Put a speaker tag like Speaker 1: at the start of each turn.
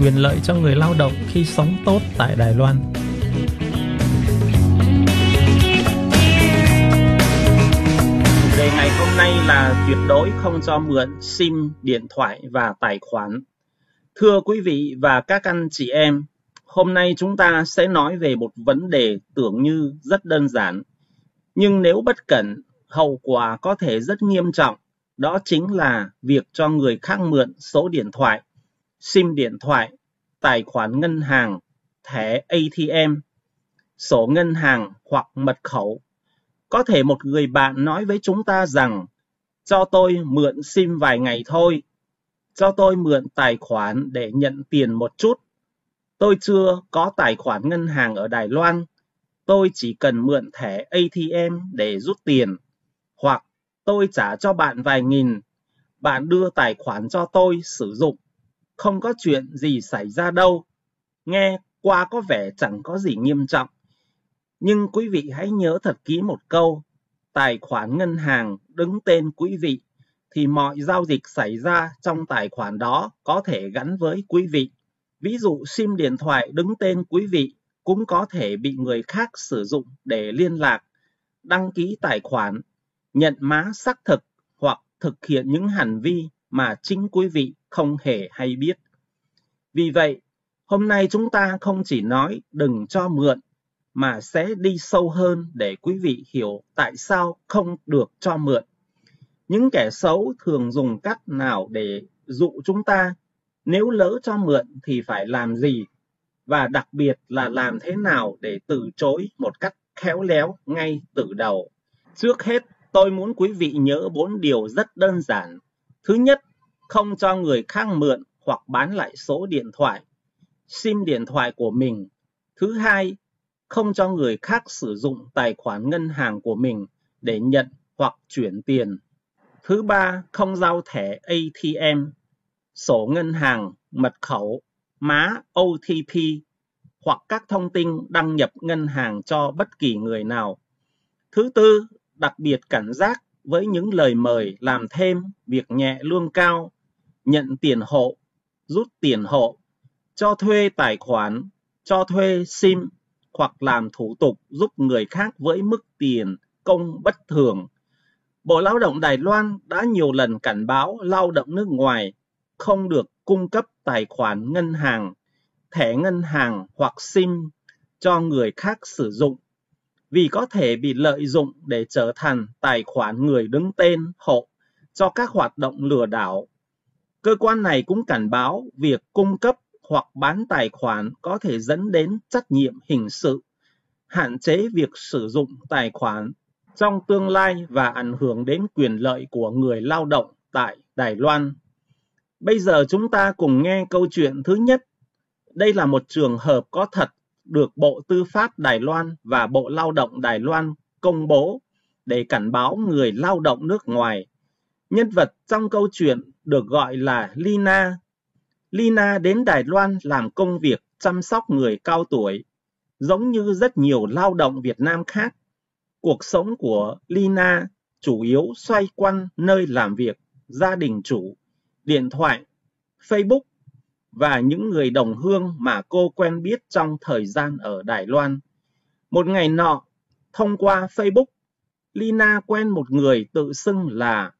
Speaker 1: quyền lợi cho người lao động khi sống tốt tại Đài Loan.
Speaker 2: Chủ đề ngày hôm nay là tuyệt đối không cho mượn SIM, điện thoại và tài khoản. Thưa quý vị và các anh chị em, hôm nay chúng ta sẽ nói về một vấn đề tưởng như rất đơn giản. Nhưng nếu bất cẩn, hậu quả có thể rất nghiêm trọng. Đó chính là việc cho người khác mượn số điện thoại, SIM điện thoại, tài khoản ngân hàng, thẻ ATM, sổ ngân hàng hoặc mật khẩu. Có thể một người bạn nói với chúng ta rằng, cho tôi mượn SIM vài ngày thôi, cho tôi mượn tài khoản để nhận tiền một chút. Tôi chưa có tài khoản ngân hàng ở Đài Loan, tôi chỉ cần mượn thẻ ATM để rút tiền. Hoặc tôi trả cho bạn vài nghìn, bạn đưa tài khoản cho tôi sử dụng. Không có chuyện gì xảy ra đâu. Nghe qua có vẻ chẳng có gì nghiêm trọng. Nhưng quý vị hãy nhớ thật kỹ một câu. Tài khoản ngân hàng đứng tên quý vị, thì mọi giao dịch xảy ra trong tài khoản đó có thể gắn với quý vị. Ví dụ SIM điện thoại đứng tên quý vị cũng có thể bị người khác sử dụng để liên lạc, đăng ký tài khoản, nhận mã xác thực hoặc thực hiện những hành vi mà chính quý vị không hề hay biết. Vì vậy, hôm nay chúng ta không chỉ nói đừng cho mượn, mà sẽ đi sâu hơn để quý vị hiểu tại sao không được cho mượn. Những kẻ xấu thường dùng cách nào để dụ chúng ta, nếu lỡ cho mượn thì phải làm gì, và đặc biệt là làm thế nào để từ chối một cách khéo léo ngay từ đầu. Trước hết, tôi muốn quý vị nhớ 4 điều rất đơn giản. Thứ nhất, không cho người khác mượn hoặc bán lại số điện thoại, SIM điện thoại của mình. Thứ hai, không cho người khác sử dụng tài khoản ngân hàng của mình để nhận hoặc chuyển tiền. Thứ ba, không giao thẻ ATM, sổ ngân hàng, mật khẩu, mã OTP hoặc các thông tin đăng nhập ngân hàng cho bất kỳ người nào. Thứ tư, đặc biệt cảnh giác với những lời mời làm thêm, việc nhẹ lương cao, nhận tiền hộ, rút tiền hộ, cho thuê tài khoản, cho thuê SIM hoặc làm thủ tục giúp người khác với mức tiền công bất thường. Bộ Lao động Đài Loan đã nhiều lần cảnh báo lao động nước ngoài không được cung cấp tài khoản ngân hàng, thẻ ngân hàng hoặc SIM cho người khác sử dụng, vì có thể bị lợi dụng để trở thành tài khoản người đứng tên hộ cho các hoạt động lừa đảo. Cơ quan này cũng cảnh báo việc cung cấp hoặc bán tài khoản có thể dẫn đến trách nhiệm hình sự, hạn chế việc sử dụng tài khoản trong tương lai và ảnh hưởng đến quyền lợi của người lao động tại Đài Loan. Bây giờ chúng ta cùng nghe câu chuyện thứ nhất. Đây là một trường hợp có thật được Bộ Tư pháp Đài Loan và Bộ Lao động Đài Loan công bố để cảnh báo người lao động nước ngoài. Nhân vật trong câu chuyện được gọi là Lina. Lina đến Đài Loan làm công việc chăm sóc người cao tuổi. Giống như rất nhiều lao động Việt Nam khác, cuộc sống của Lina chủ yếu xoay quanh nơi làm việc, gia đình chủ, điện thoại, Facebook và những người đồng hương mà cô quen biết trong thời gian ở Đài Loan. Một ngày nọ, thông qua Facebook, Lina quen một người tự xưng là